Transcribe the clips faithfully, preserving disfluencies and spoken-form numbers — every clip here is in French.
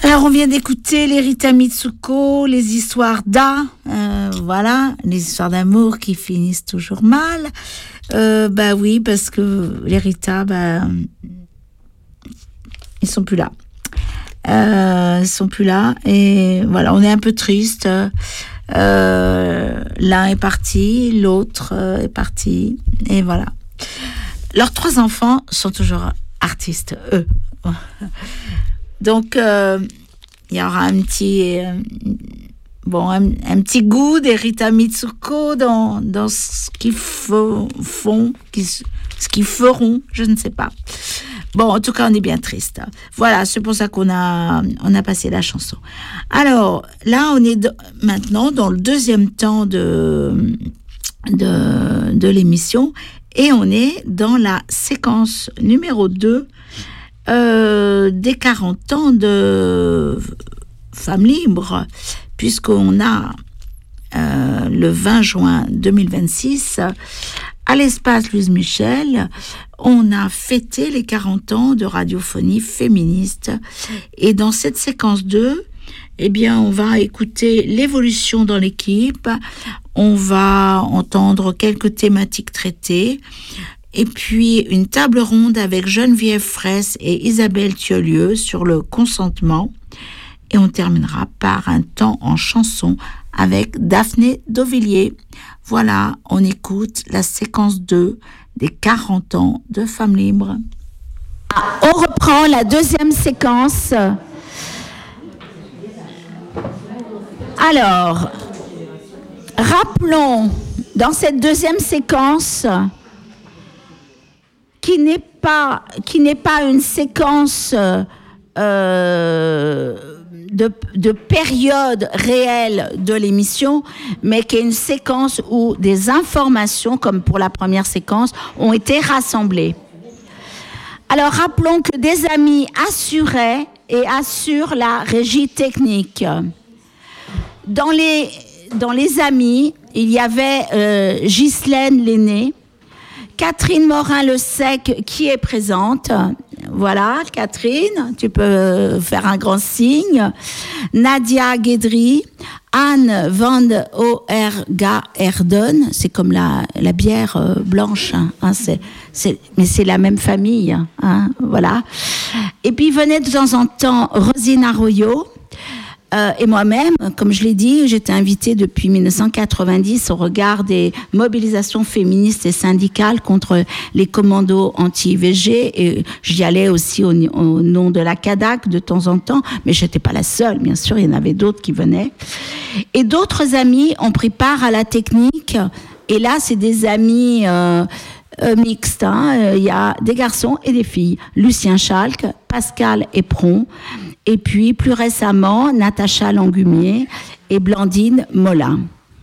Alors, on vient d'écouter les Rita Mitsuko, les histoires d'A, euh, voilà, les histoires d'amour qui finissent toujours mal. Euh, bah oui, parce que les Rita, bah, ils sont plus là. Euh, ils sont plus là, et voilà, on est un peu triste. Euh, l'un est parti, l'autre est parti, et voilà. Leurs trois enfants sont toujours artistes, eux. Donc, euh, il y aura un petit, euh, bon, un, un petit goût des Rita Mitsuko dans, dans ce qu'ils f- font, ce qu'ils feront, je ne sais pas. Bon, en tout cas, on est bien triste. Voilà, c'est pour ça qu'on a, on a passé la chanson. Alors, là, on est de, maintenant dans le deuxième temps de, de, de l'émission, et on est dans la séquence numéro deux Euh, des quarante ans de Femmes Libres, puisqu'on a euh, le vingt juin deux mille vingt-six, à l'espace Louise Michel, on a fêté les quarante ans de radiophonie féministe. Et dans cette séquence deux, eh bien, on va écouter l'évolution dans l'équipe, on va entendre quelques thématiques traitées, et puis une table ronde avec Geneviève Fraisse et Isabelle Thiolieu sur le consentement. Et on terminera par un temps en chanson avec Daphné Dauvilliers. Voilà, on écoute la séquence deux des quarante ans de Femmes Libres. On reprend la deuxième séquence. Alors, rappelons dans cette deuxième séquence qui n'est pas, qui n'est pas une séquence euh, de, de période réelle de l'émission, mais qui est une séquence où des informations, comme pour la première séquence, ont été rassemblées. Alors, rappelons que des amis assuraient et assurent la régie technique. Dans les, dans les amis, il y avait euh, Ghislaine Lenné, Catherine Morin-Le Sec qui est présente. Voilà, Catherine, tu peux faire un grand signe. Nadia Guédry, Anne van Oerga-Erden, c'est comme la, la bière euh, blanche, hein, c'est, c'est, mais c'est la même famille. Hein, voilà. Et puis venait de temps en temps Rosine Arroyo. Euh, et moi-même, comme je l'ai dit, j'étais invitée depuis dix-neuf cent quatre-vingt-dix au regard des mobilisations féministes et syndicales contre les commandos anti-I V G, et j'y allais aussi au, au nom de la C A D A C de temps en temps, mais je n'étais pas la seule, bien sûr, il y en avait d'autres qui venaient. Et d'autres amis ont pris part à la technique, et là, c'est des amis euh, euh, mixtes, hein. Il y a des garçons et des filles. Lucien Chalk, Pascal Éperon, et puis, plus récemment, Natacha Langumier et Blandine Molin.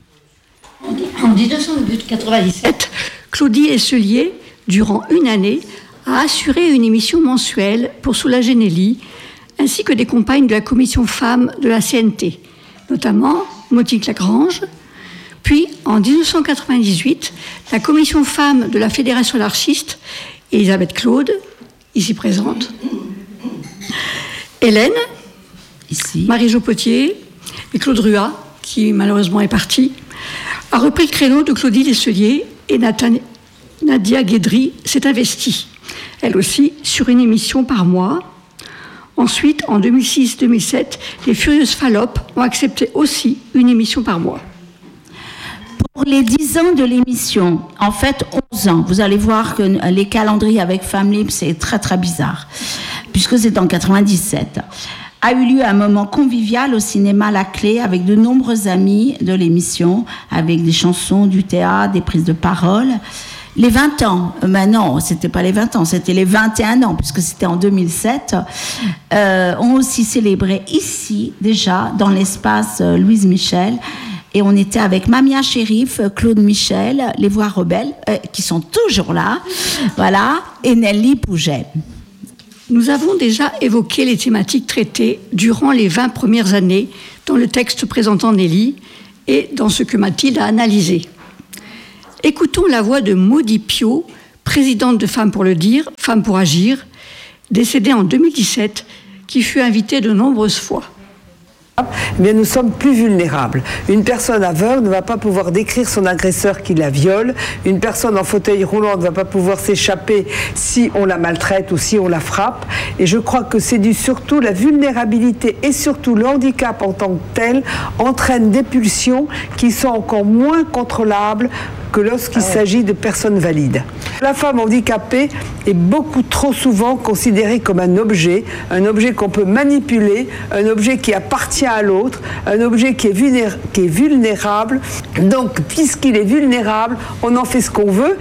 En dix-neuf cent quatre-vingt-dix-sept, Claudie Esselier, durant une année, a assuré une émission mensuelle pour soulager Nelly, ainsi que des compagnes de la commission femmes de la C N T, notamment Monique Lagrange. Puis, en dix-neuf cent quatre-vingt-dixhuit, la commission femmes de la Fédération anarchiste, Elisabeth Claude, ici présente, Hélène, ici, Marie-Jo Potier et Claude Ruat, qui malheureusement est parti, a repris le créneau de Claudie Lesselier, et Nathan, Nadia Guédry s'est investie, elle aussi, sur une émission par mois. Ensuite, en deux mille six deux mille sept, les Furieuses Fallopes ont accepté aussi une émission par mois. Pour les dix ans de l'émission, en fait onze ans, vous allez voir que les calendriers avec Femmes Libres, c'est très très bizarre, puisque c'est en quatre-vingt-dix-sept, a eu lieu un moment convivial au cinéma La Clé avec de nombreux amis de l'émission, avec des chansons, du théâtre, des prises de parole. Les vingt ans, euh, ben non, c'était pas les vingt ans, c'était les vingt et un ans, puisque c'était en deux mille sept, euh, ont aussi célébré ici, déjà, dans l'espace euh, Louise Michel. Et on était avec Mamia Chérif, Claude Michel, Les Voix Rebelles, euh, qui sont toujours là, voilà, et Nelly Pouget. Nous avons déjà évoqué les thématiques traitées durant les vingt premières années dans le texte présentant Nelly et dans ce que Mathilde a analysé. Écoutons la voix de Maudie Piot, présidente de Femmes pour le dire, Femmes pour agir, décédée en deux mille dix-sept qui fut invité de nombreuses fois. Eh bien, nous sommes plus vulnérables. Une personne aveugle ne va pas pouvoir décrire son agresseur qui la viole. Une personne en fauteuil roulant ne va pas pouvoir s'échapper si on la maltraite ou si on la frappe. Et je crois que c'est dû surtout la vulnérabilité et surtout le handicap en tant que tel entraîne des pulsions qui sont encore moins contrôlables que lorsqu'il ah ouais. s'agit de personnes valides. La femme handicapée est beaucoup trop souvent considérée comme un objet, un objet qu'on peut manipuler, un objet qui appartient à l'autre, un objet qui est, vulnéra- qui est vulnérable. Donc, puisqu'il est vulnérable, on en fait ce qu'on veut.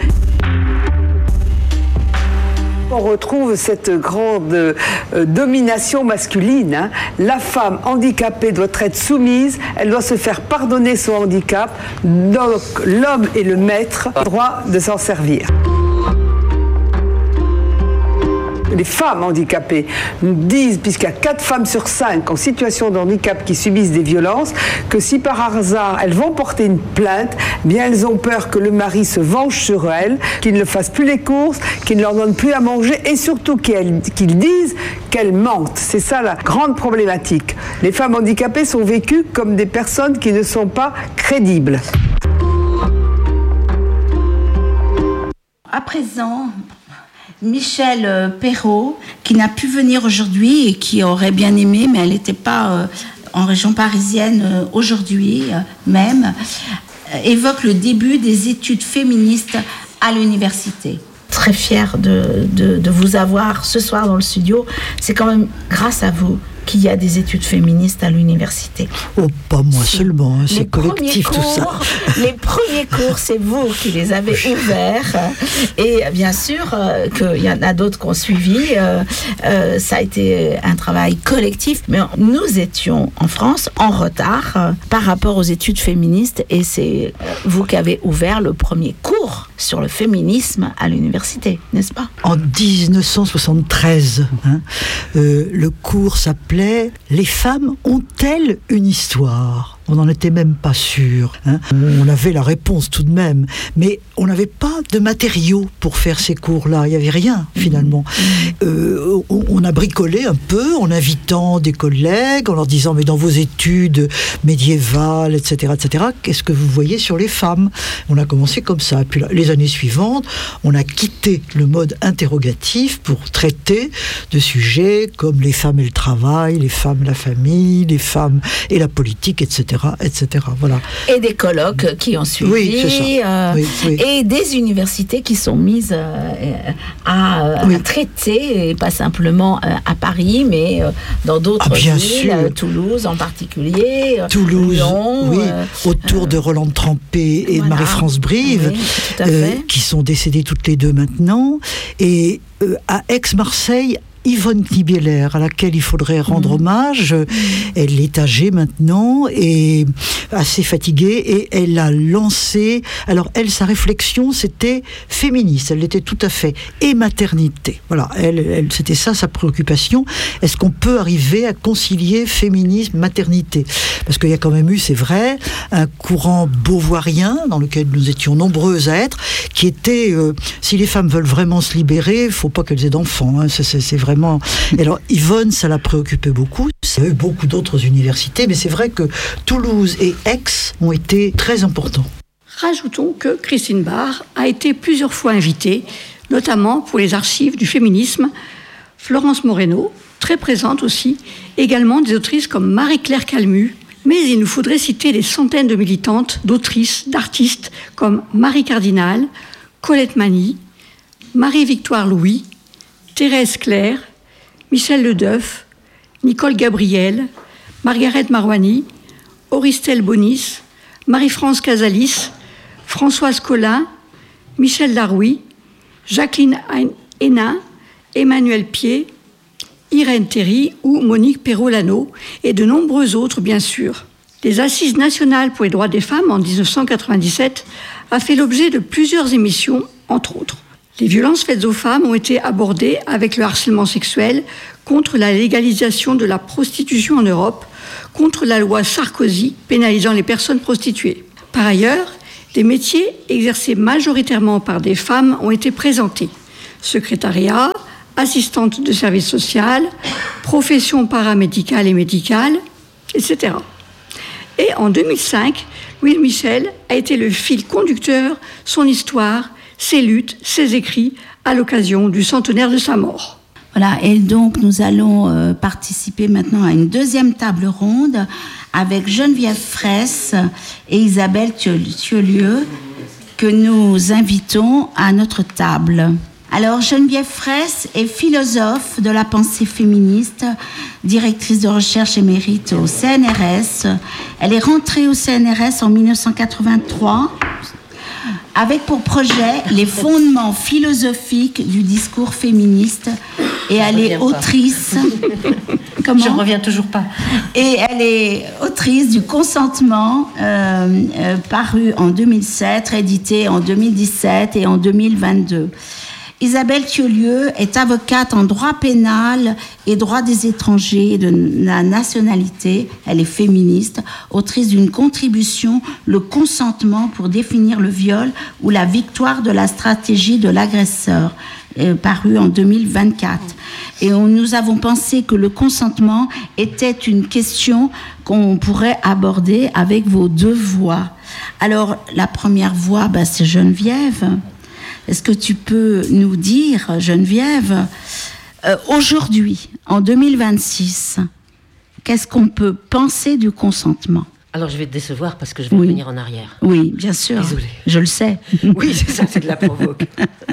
On retrouve cette grande euh, domination masculine. Hein. La femme handicapée doit être soumise, elle doit se faire pardonner son handicap. Donc l'homme est le maître, droit de s'en servir. Les femmes handicapées nous disent, puisqu'il y a quatre femmes sur cinq en situation de handicap qui subissent des violences, que si par hasard elles vont porter une plainte, bien elles ont peur que le mari se venge sur elles, qu'il ne fasse plus les courses, qu'il ne leur donne plus à manger et surtout qu'il, qu'il dise qu'elles mentent. C'est ça la grande problématique. Les femmes handicapées sont vécues comme des personnes qui ne sont pas crédibles. À présent, Michèle Perrault, qui n'a pu venir aujourd'hui et qui aurait bien aimé, mais elle n'était pas euh, en région parisienne euh, aujourd'hui euh, même, euh, évoque le début des études féministes à l'université. Très fière de, de, de vous avoir ce soir dans le studio. C'est quand même grâce à vous qu'il y a des études féministes à l'université. Oh, pas moi c'est seulement, hein, c'est collectif cours, tout ça. Les premiers cours, c'est vous qui les avez ouverts. Et bien sûr euh, qu'il y en a d'autres qui ont suivi. Euh, euh, ça a été un travail collectif. Mais nous étions en France en retard euh, par rapport aux études féministes. Et c'est vous qui avez ouvert le premier cours sur le féminisme à l'université, n'est-ce pas ? En dix-neuf cent soixante-treize, hein, euh, le cours s'appelait « Les femmes ont-elles une histoire ?» On n'en était même pas sûr. Hein. On avait la réponse tout de même, mais on n'avait pas de matériaux pour faire ces cours-là. Il n'y avait rien, finalement. Euh, on, on a bricolé un peu en invitant des collègues, en leur disant « Mais dans vos études médiévales, et cetera, et cetera, qu'est-ce que vous voyez sur les femmes ?» On a commencé comme ça. Et puis là, les années suivantes, on a quitté le mode interrogatif pour traiter de sujets comme les femmes et le travail, les femmes et la famille, les femmes et la politique, et cetera et cetera. Voilà. Et des colloques qui ont suivi, oui, c'est ça. Euh, oui, oui. Et des universités qui sont mises euh, à, oui. à traiter, et pas simplement euh, à Paris, mais euh, dans d'autres ah, bien villes, sûr. Euh, Toulouse en particulier, Toulouse, Lyon, oui, euh, autour euh, de Rolande Trempé et voilà. de Marie-France Brive, oui, euh, qui sont décédées toutes les deux maintenant, et euh, à Aix-Marseille, Yvonne Knibieler, à laquelle il faudrait rendre mmh. hommage. Mmh. Elle est âgée maintenant et assez fatiguée et elle a lancé... Alors elle, sa réflexion, c'était féministe. Elle l'était tout à fait. Et maternité. Voilà, elle, elle, c'était ça sa préoccupation. Est-ce qu'on peut arriver à concilier féminisme, maternité ? Parce qu'il y a quand même eu, c'est vrai, un courant beauvoirien dans lequel nous étions nombreuses à être, qui était, euh, si les femmes veulent vraiment se libérer, il ne faut pas qu'elles aient d'enfants. Hein. C'est, c'est, c'est vrai. Et alors Yvonne, ça l'a préoccupé beaucoup. Il y a eu beaucoup d'autres universités, mais c'est vrai que Toulouse et Aix ont été très importants. Rajoutons que Christine Barr a été plusieurs fois invitée, notamment pour les archives du féminisme. Florence Moreno, très présente aussi, également des autrices comme Marie-Claire Calmu. Mais il nous faudrait citer des centaines de militantes, d'autrices, d'artistes comme Marie Cardinal, Colette Mani, Marie-Victoire Louis, Thérèse Claire, Michel Ledeuf, Nicole Gabriel, Margaret Marouani, Auristelle Bonis, Marie-France Casalis, Françoise Collin, Michel Larouille, Jacqueline Hénin, Emmanuel Pied, Irène Théry ou Monique Perrault-Lano et de nombreux autres bien sûr. Les Assises nationales pour les droits des femmes en dix-neuf cent quatre-vingt-dix-sept a fait l'objet de plusieurs émissions, entre autres. Les violences faites aux femmes ont été abordées avec le harcèlement sexuel, contre la légalisation de la prostitution en Europe, contre la loi Sarkozy pénalisant les personnes prostituées. Par ailleurs, des métiers exercés majoritairement par des femmes ont été présentés. Secrétariat, assistante de service social, profession paramédicale et médicale, et cetera. Et en deux mille cinq, Louise Michel a été le fil conducteur, son histoire, ses luttes, ses écrits, à l'occasion du centenaire de sa mort. Voilà, et donc nous allons euh, participer maintenant à une deuxième table ronde avec Geneviève Fraisse et Isabelle Thiolieu, que nous invitons à notre table. Alors, Geneviève Fraisse est philosophe de la pensée féministe, directrice de recherche émérite au C N R S. Elle est rentrée au C N R S en dix-neuf cent quatre-vingt-trois avec pour projet les fondements philosophiques du discours féministe. Et elle est autrice... Comment ? Je ne reviens toujours pas. Et elle est autrice du Consentement, euh, euh, paru en deux mille sept, édité en deux mille dix-sept et en deux mille vingt-deux. Isabelle Thiolieu est avocate en droit pénal et droit des étrangers et de la nationalité. Elle est féministe, autrice d'une contribution, Le consentement pour définir le viol ou la victoire de la stratégie de l'agresseur, euh, paru en deux mille vingt-quatre. Et on, nous avons pensé que le consentement était une question qu'on pourrait aborder avec vos deux voix. Alors, la première voix, bah, c'est Geneviève. Est-ce que tu peux nous dire, Geneviève, euh, aujourd'hui, en deux mille vingt-six, qu'est-ce qu'on peut penser du consentement ? Alors, je vais te décevoir parce que je vais oui. revenir en arrière. Oui, bien sûr. Désolée. Je le sais. Oui, c'est ça, c'est de la provoque.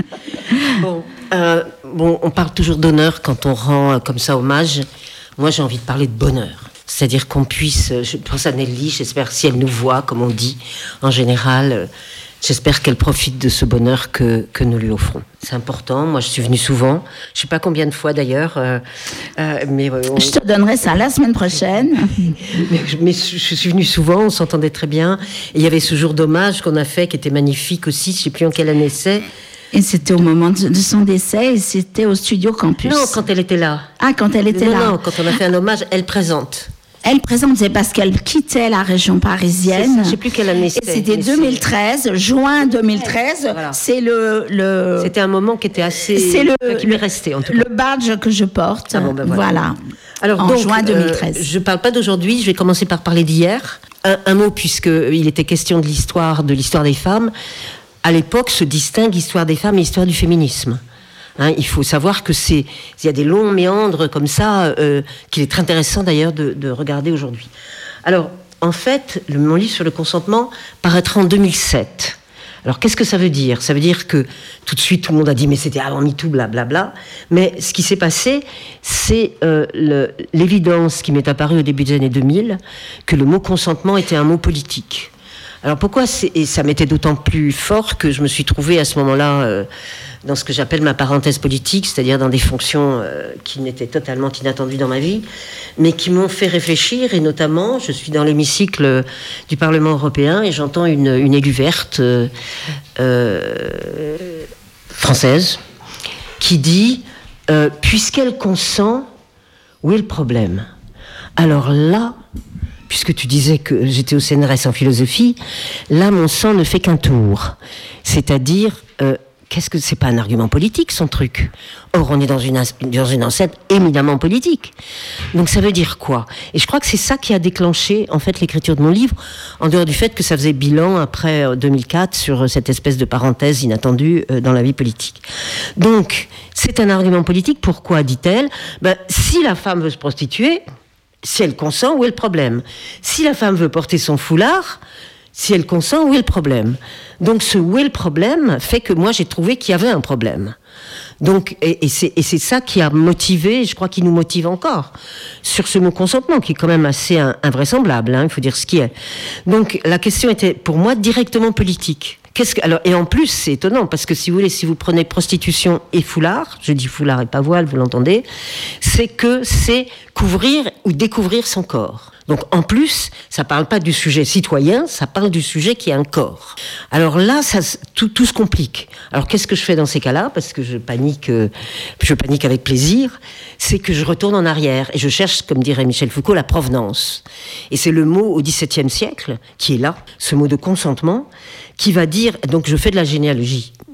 bon, euh, bon, on parle toujours d'honneur quand on rend euh, comme ça hommage. Moi, j'ai envie de parler de bonheur. C'est-à-dire qu'on puisse... Je pense à Nelly, j'espère si elle nous voit, comme on dit, en général... Euh, J'espère qu'elle profite de ce bonheur que, que nous lui offrons. C'est important. Moi, je suis venue souvent. Je ne sais pas combien de fois d'ailleurs. Euh, euh, mais euh, on... Je te donnerai ça la semaine prochaine. mais, mais je suis venue souvent, on s'entendait très bien. Et il y avait ce jour d'hommage qu'on a fait qui était magnifique aussi. Je ne sais plus en quelle année c'est. Et c'était au moment de son décès et c'était au Studio Campus. Non, quand elle était là. Ah, quand elle était non, là. Non, quand on a fait un hommage, elle présente. Elle présente, c'est parce qu'elle quittait la région parisienne. C'est ça, je ne sais plus quelle année c'était. Et c'était deux mille treize, juin deux mille treize. Voilà. C'est le, le... C'était un moment qui était assez... C'est le, qui m'est resté, en tout cas. Le badge que je porte. Ah bon, ben voilà. voilà. Alors, en donc, juin deux mille treize. Euh, je ne parle pas d'aujourd'hui, je vais commencer par parler d'hier. Un, un mot, puisqu'il était question de l'histoire, de l'histoire des femmes. À l'époque, se distingue l'histoire des femmes et l'histoire du féminisme. Hein, il faut savoir que c'est, il y a des longs méandres comme ça, euh, qu'il est très intéressant d'ailleurs de, de regarder aujourd'hui. Alors, en fait, le, mon livre sur le consentement paraîtra en deux mille sept. Alors, qu'est-ce que ça veut dire ? Ça veut dire que tout de suite, tout le monde a dit « mais c'était avant MeToo, blablabla ». Mais ce qui s'est passé, c'est euh, le, l'évidence qui m'est apparue au début des années deux mille, que le mot consentement était un mot politique. Alors pourquoi c'est, et ça m'était d'autant plus fort que je me suis trouvée à ce moment-là euh, dans ce que j'appelle ma parenthèse politique, c'est-à-dire dans des fonctions euh, qui n'étaient totalement inattendues dans ma vie, mais qui m'ont fait réfléchir, et notamment, je suis dans l'hémicycle du Parlement européen et j'entends une, une élue verte euh, euh, française qui dit euh, « puisqu'elle consent, où est le problème ?» Alors là... Puisque tu disais que j'étais au C N R S en philosophie, là, mon sang ne fait qu'un tour. C'est-à-dire, euh, qu'est-ce que c'est pas un argument politique, son truc ? Or, on est dans une, dans une enceinte éminemment politique. Donc, ça veut dire quoi ? Et je crois que c'est ça qui a déclenché, en fait, l'écriture de mon livre, en dehors du fait que ça faisait bilan, après deux mille quatre, sur cette espèce de parenthèse inattendue euh, dans la vie politique. Donc, c'est un argument politique. Pourquoi, dit-elle ? Ben, si la femme veut se prostituer... Si elle consent, où est le problème ? Si la femme veut porter son foulard, si elle consent, où est le problème ? Donc ce où est le problème fait que moi j'ai trouvé qu'il y avait un problème. Donc, et, et, c'est, et c'est ça qui a motivé, je crois qu'il nous motive encore, sur ce mot consentement, qui est quand même assez in, invraisemblable, hein, il faut dire ce qui est. Donc la question était pour moi directement politique. Qu'est-ce que, alors, et en plus, c'est étonnant, parce que si vous voulez, si vous prenez prostitution et foulard, je dis foulard et pas voile, vous l'entendez, c'est que c'est couvrir ou découvrir son corps. Donc, en plus, ça parle pas du sujet citoyen, ça parle du sujet qui est un corps. Alors là, ça, tout, tout se complique. Alors, qu'est-ce que je fais dans ces cas-là ? Parce que je panique, euh, je panique avec plaisir, c'est que je retourne en arrière et je cherche, comme dirait Michel Foucault, la provenance. Et c'est le mot au dix-septième siècle qui est là, ce mot de consentement, qui va dire, donc je fais de la généalogie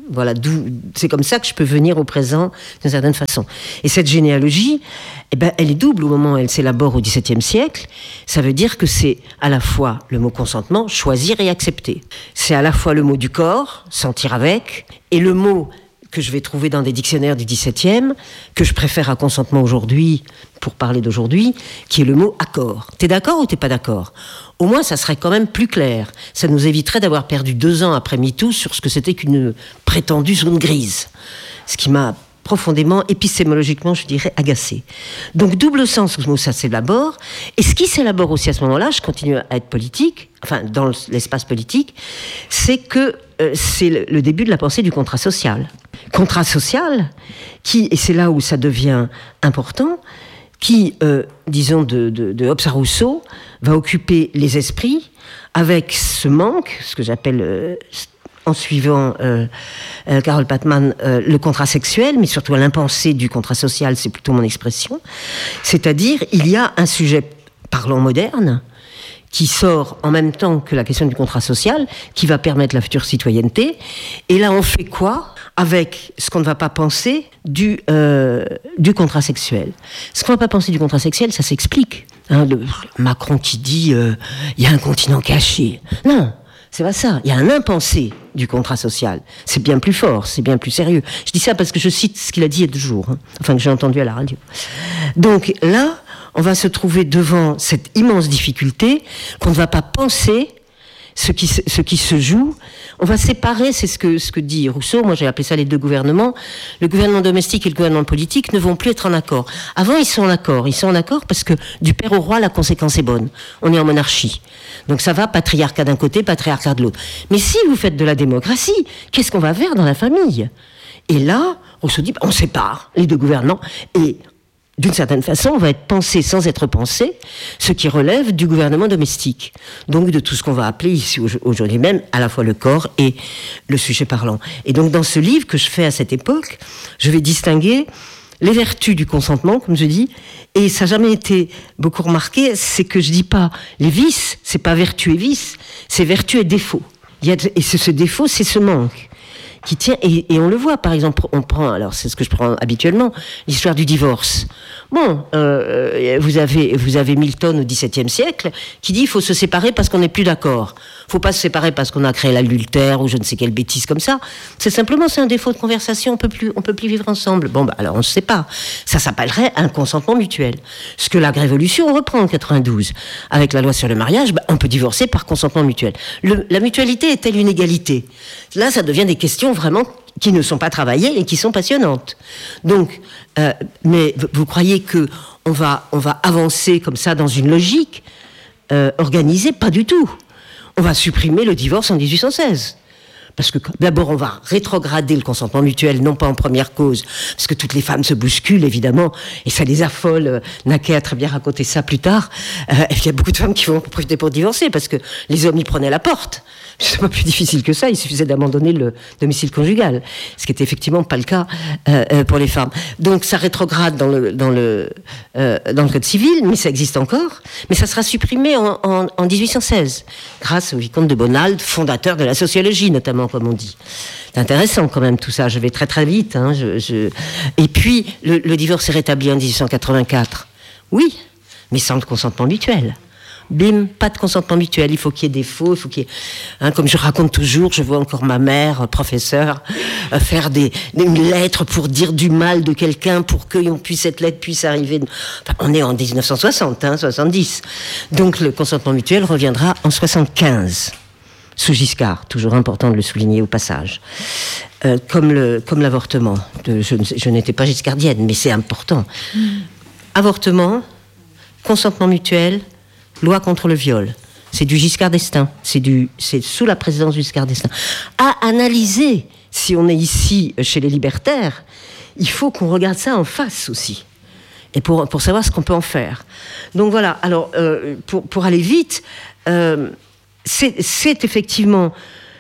Voilà, d'où, c'est comme ça que je peux venir au présent d'une certaine façon. Et cette généalogie, eh ben, elle est double au moment où elle s'élabore au dix-septième siècle. Ça veut dire que c'est à la fois le mot consentement, choisir et accepter. C'est à la fois le mot du corps, sentir avec, et le mot que je vais trouver dans des dictionnaires du dix-septième, que je préfère à consentement aujourd'hui, pour parler d'aujourd'hui, qui est le mot accord. T'es d'accord ou t'es pas d'accord ? Au moins, ça serait quand même plus clair. Ça nous éviterait d'avoir perdu deux ans après MeToo sur ce que c'était qu'une prétendue zone grise. Ce qui m'a profondément, épistémologiquement, je dirais, agacé. Donc, double sens où ça s'élabore. Et ce qui s'élabore aussi à ce moment-là, je continue à être politique, enfin, dans l'espace politique, c'est que euh, c'est le, le début de la pensée du contrat social. Contrat social qui, et c'est là où ça devient important, qui, euh, disons, de, de, de Hobbes à Rousseau, va occuper les esprits avec ce manque, ce que j'appelle... Euh, en suivant euh, euh, Carole Patman, euh, le contrat sexuel, mais surtout à l'impensé du contrat social, c'est plutôt mon expression. C'est-à-dire, il y a un sujet parlant moderne qui sort en même temps que la question du contrat social, qui va permettre la future citoyenneté. Et là, on fait quoi avec ce qu'on ne va pas penser du, euh, du contrat sexuel? Ce qu'on ne va pas penser du contrat sexuel, ça s'explique. Hein, le Macron qui dit euh, il y a un continent caché. Non, c'est pas ça. Il y a un impensé du contrat social. C'est bien plus fort, c'est bien plus sérieux. Je dis ça parce que je cite ce qu'il a dit il y a deux jours, hein, enfin que j'ai entendu à la radio. Donc là, on va se trouver devant cette immense difficulté qu'on ne va pas penser ce qui, ce qui se joue. On va séparer, c'est ce que, ce que dit Rousseau, moi j'ai appelé ça les deux gouvernements. Le gouvernement domestique et le gouvernement politique ne vont plus être en accord. Avant, ils sont en accord. Ils sont en accord parce que du père au roi, la conséquence est bonne. On est en monarchie. Donc ça va, patriarcat d'un côté, patriarcat de l'autre. Mais si vous faites de la démocratie, qu'est-ce qu'on va faire dans la famille ? Et là, Rousseau dit, on sépare les deux gouvernants et d'une certaine façon, on va être pensé sans être pensé, ce qui relève du gouvernement domestique. Donc de tout ce qu'on va appeler ici aujourd'hui même, à la fois le corps et le sujet parlant. Et donc dans ce livre que je fais à cette époque, je vais distinguer les vertus du consentement, comme je dis, et ça n'a jamais été beaucoup remarqué, c'est que je dis pas les vices, c'est pas vertu et vice, c'est vertu et défaut. Il y a, et ce, ce défaut, c'est ce manque qui tient, et, et on le voit, par exemple, on prend, alors c'est ce que je prends habituellement, l'histoire du divorce. Bon, euh, vous avez, vous avez Milton au dix-septième siècle qui dit il faut se séparer parce qu'on n'est plus d'accord. Il ne faut pas se séparer parce qu'on a créé l'adultère ou je ne sais quelle bêtise comme ça. C'est simplement, c'est un défaut de conversation, on peut plus, on peut plus vivre ensemble. Bon, bah, alors on se sépare. Ça s'appellerait un consentement mutuel. Ce que la Révolution reprend en quatre-vingt-douze. Avec la loi sur le mariage, bah, on peut divorcer par consentement mutuel. Le, la mutualité est-elle une égalité ? Là, ça devient des questions vraiment qui ne sont pas travaillées et qui sont passionnantes. Donc, euh, mais vous croyez que on va, on va avancer comme ça dans une logique euh, organisée ? Pas du tout. On va supprimer le divorce en dix-huit cent seize. Parce que d'abord, on va rétrograder le consentement mutuel, non pas en première cause, parce que toutes les femmes se bousculent, évidemment, et ça les affole. Naquet a très bien raconté ça plus tard. Euh, il y a beaucoup de femmes qui vont profiter pour divorcer, parce que les hommes y prenaient la porte. C'est pas plus difficile que ça, il suffisait d'abandonner le domicile conjugal, ce qui était effectivement pas le cas euh, pour les femmes. Donc ça rétrograde dans le, dans le, euh, dans le Code civil, mais ça existe encore, mais ça sera supprimé en, en, en dix-huit cent seize, grâce au vicomte de Bonald, fondateur de la sociologie notamment, comme on dit. C'est intéressant quand même tout ça, je vais très très vite. Hein, je, je... Et puis, le, le divorce est rétabli en dix-huit cent quatre-vingt-quatre. Oui, mais sans le consentement mutuel. Bim, pas de consentement mutuel, il faut qu'il y ait des faux, il faut qu'il y ait... Hein, comme je raconte toujours, je vois encore ma mère, professeure, euh, faire des, une lettre pour dire du mal de quelqu'un, pour que puisse, cette lettre puisse arriver... Enfin, on est en dix-neuf cent soixante, hein, soixante-dix. Donc le consentement mutuel reviendra en soixante-quinze. Sous Giscard, toujours important de le souligner au passage. Euh, comme, le, comme l'avortement. De, je, je n'étais pas giscardienne, mais c'est important. Mmh. Avortement, consentement mutuel, loi contre le viol. C'est du Giscard d'Estaing. C'est, du, c'est sous la présidence du Giscard d'Estaing. À analyser, si on est ici chez les libertaires, il faut qu'on regarde ça en face aussi. Et pour, pour savoir ce qu'on peut en faire. Donc voilà, alors, euh, pour, pour aller vite... Euh, C'est, c'est effectivement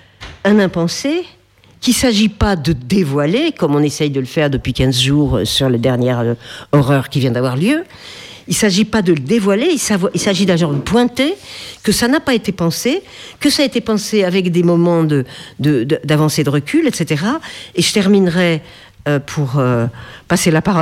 un impensé qu'il ne s'agit pas de dévoiler, comme on essaye de le faire depuis quinze jours sur la dernière euh, horreur qui vient d'avoir lieu, Il ne s'agit pas de le dévoiler, il, savo- il s'agit d'un genre de pointer que ça n'a pas été pensé, que ça a été pensé avec des moments de, de, de, d'avancée de recul, et cetera. Et je terminerai euh, pour euh, passer la parole